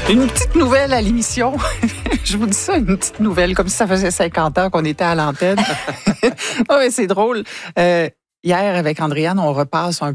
Une petite nouvelle à l'émission. Je vous dis ça, une petite nouvelle, comme si ça faisait 50 ans qu'on était à l'antenne. Oh, mais c'est drôle. Hier, avec Andréane, on repasse un